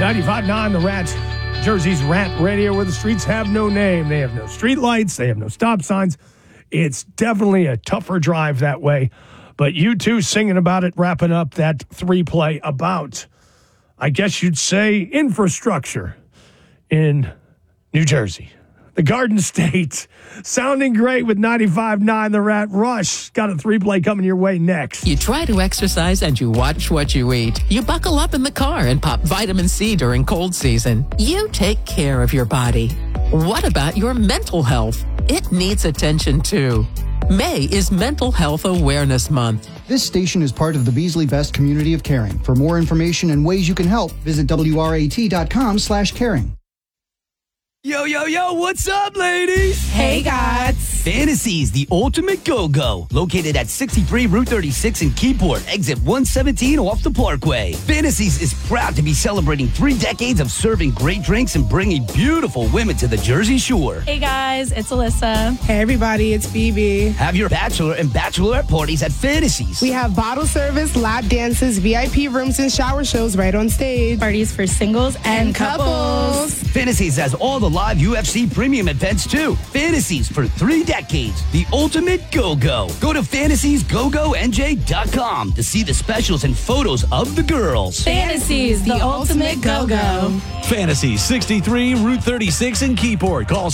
95.9 The Rat, Jersey's Rat Radio, where the streets have no name. They have no street lights. They have no stop signs. It's definitely a tougher drive that way. But you two singing about it, wrapping up that three-play about, I guess you'd say, infrastructure in New Jersey. The Garden State, sounding great with 95.9 The Rat. Rush got a three-play coming your way next. You try to exercise and you watch what you eat. You buckle up in the car and pop vitamin C during cold season. You take care of your body. What about your mental health? It needs attention too. May is Mental Health Awareness Month. This station is part of the Beasley Best community of caring. For more information and ways you can help, visit WRAT.com/caring. Yo, yo, yo, what's up, ladies? Hey, guys. Fantasies, the ultimate go-go. Located at 63 Route 36 in Keyport, exit 117 off the Parkway. Fantasies is proud to be celebrating 3 decades of serving great drinks and bringing beautiful women to the Jersey Shore. Hey, guys, it's Alyssa. Hey, everybody, it's Phoebe. Have your bachelor and bachelorette parties at Fantasies. We have bottle service, lap dances, VIP rooms, and shower shows right on stage. Parties for singles and couples. Fantasies has all the live UFC premium events, too. Fantasies for 3 decades. The ultimate go-go. Go to fantasiesgogonj.com to see the specials and photos of the girls. Fantasies, the ultimate go-go. Fantasies, 63 Route 36 in Keyport. Call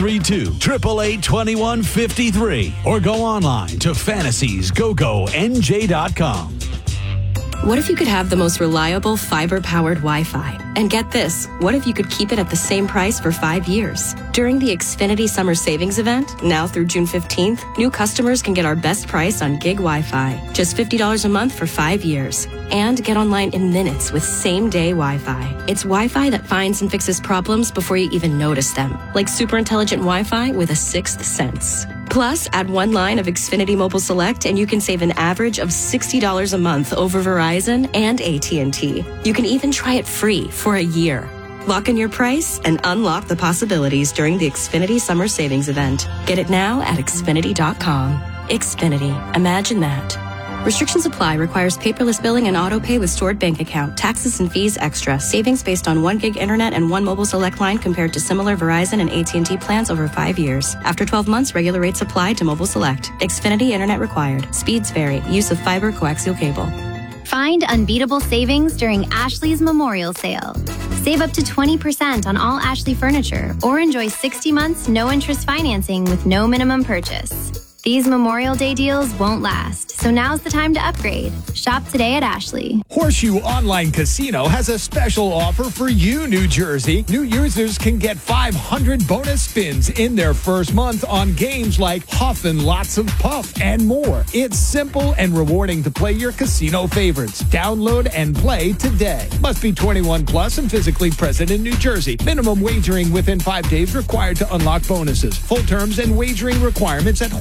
732-888-2153 or go online to fantasiesgogonj.com. What if you could have the most reliable fiber-powered Wi-Fi? And get this, what if you could keep it at the same price for 5 years? During the Xfinity Summer Savings Event, now through June 15th, new customers can get our best price on gig Wi-Fi. Just $50 a month for 5 years. And get online in minutes with same-day Wi-Fi. It's Wi-Fi that finds and fixes problems before you even notice them. Like super intelligent Wi-Fi with a sixth sense. Plus, add 1 line of Xfinity Mobile Select and you can save an average of $60 a month over Verizon and AT&T. You can even try it free for a year. Lock in your price and unlock the possibilities during the Xfinity Summer Savings Event. Get it now at Xfinity.com. Xfinity. Imagine that. Restrictions apply. Requires paperless billing and auto pay with stored bank account. Taxes and fees extra. Savings based on 1 gig internet and 1 mobile select line compared to similar Verizon and AT&T plans over 5 years. After 12 months, regular rates apply to mobile select. Xfinity internet required. Speeds vary. Use of fiber coaxial cable. Find unbeatable savings during Ashley's Memorial Sale. Save up to 20% on all Ashley furniture or enjoy 60 months no-interest financing with no minimum purchase. These Memorial Day deals won't last, so now's the time to upgrade. Shop today at Ashley. Horseshoe Online Casino has a special offer for you, New Jersey. New users can get 500 bonus spins in their first month on games like Huff and Lots of Puff and more. It's simple and rewarding to play your casino favorites. Download and play today. Must be 21 plus and physically present in New Jersey. Minimum wagering within 5 days required to unlock bonuses. Full terms and wagering requirements at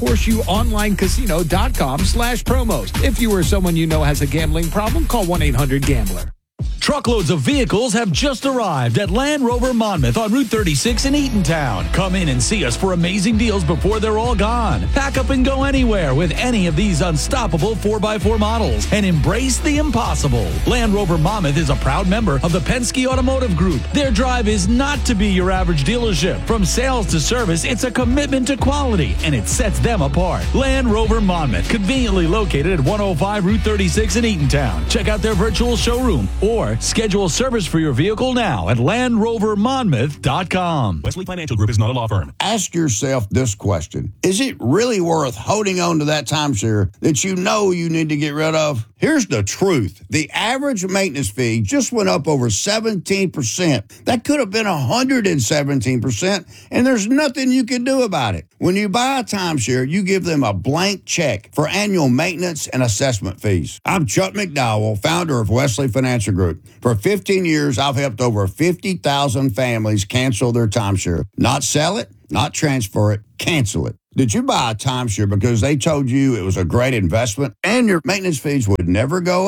horseshoeonlinecasino.com/promos. If you or someone you know has a gambling problem, call 1-800-GAMBLER. Truckloads of vehicles have just arrived at Land Rover Monmouth on Route 36 in Eatontown. Come in and see us for amazing deals before they're all gone. Pack up and go anywhere with any of these unstoppable 4x4 models and embrace the impossible. Land Rover Monmouth is a proud member of the Penske Automotive Group. Their drive is not to be your average dealership. From sales to service, it's a commitment to quality, and it sets them apart. Land Rover Monmouth, conveniently located at 105 Route 36 in Eatontown. Check out their virtual showroom or schedule service for your vehicle now at LandRoverMonmouth.com. Wesley Financial Group is not a law firm. Ask yourself this question. Is it really worth holding on to that timeshare that you know you need to get rid of? Here's the truth. The average maintenance fee just went up over 17%. That could have been 117%, and there's nothing you can do about it. When you buy a timeshare, you give them a blank check for annual maintenance and assessment fees. I'm Chuck McDowell, founder of Wesley Financial Group. For 15 years, I've helped over 50,000 families cancel their timeshare. Not sell it, not transfer it, cancel it. Did you buy a timeshare because they told you it was a great investment and your maintenance fees would never go up?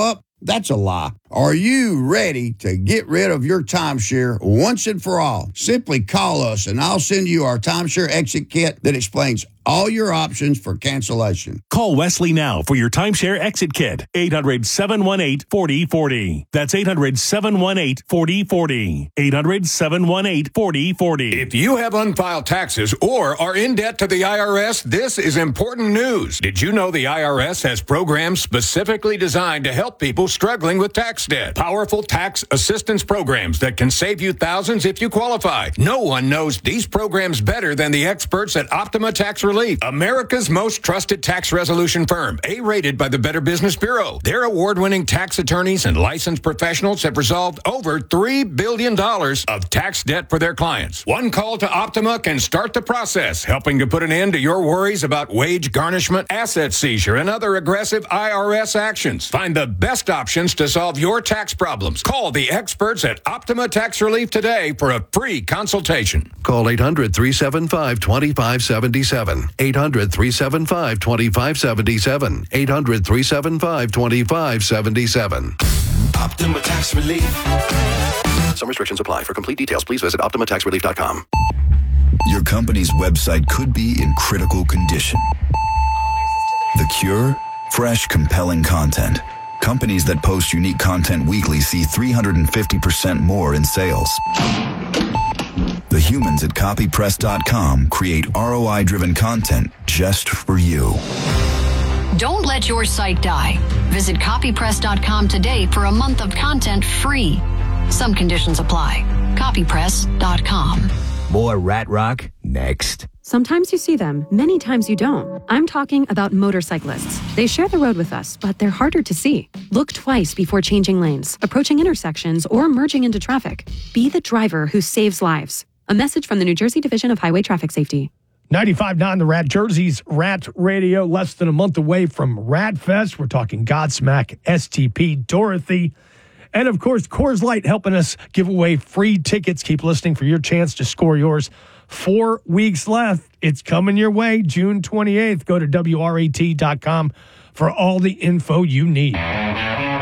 That's a lie. Are you ready to get rid of your timeshare once and for all? Simply call us and I'll send you our timeshare exit kit that explains all your options for cancellation. Call Wesley now for your timeshare exit kit. 800-718-4040. That's 800-718-4040. 800-718-4040. If you have unfiled taxes or are in debt to the IRS, this is important news. Did you know the IRS has programs specifically designed to help people struggling with tax debt? Powerful tax assistance programs that can save you thousands if you qualify. No one knows these programs better than the experts at Optima Tax Relief, America's most trusted tax resolution firm, A-rated by the Better Business Bureau. Their award-winning tax attorneys and licensed professionals have resolved over $3 billion of tax debt for their clients. One call to Optima can start the process, helping to put an end to your worries about wage garnishment, asset seizure, and other aggressive IRS actions. Find the best options to solve your tax problems. Call the experts at Optima Tax Relief today for a free consultation. Call 800-375-2577. 800-375-2577. 800-375-2577. Optima Tax Relief. Some restrictions apply. For complete details, please visit OptimaTaxRelief.com. Your company's website could be in critical condition. The cure? Fresh, compelling content. Companies that post unique content weekly see 350% more in sales. The humans at copypress.com create ROI-driven content just for you. Don't let your site die. Visit copypress.com today for a month of content free. Some conditions apply. Copypress.com. More Rat Rock next. Sometimes you see them, many times you don't. I'm talking about motorcyclists. They share the road with us, but they're harder to see. Look twice before changing lanes, approaching intersections, or merging into traffic. Be the driver who saves lives. A message from the New Jersey Division of Highway Traffic Safety. 95.9 The Rat, Jersey's Rat Radio, less than a month away from Rat Fest. We're talking Godsmack, STP, Dorothy, and of course, Coors Light helping us give away free tickets. Keep listening for your chance to score yours. 4 weeks left. It's coming your way, June 28th. Go to WRAT.com for all the info you need.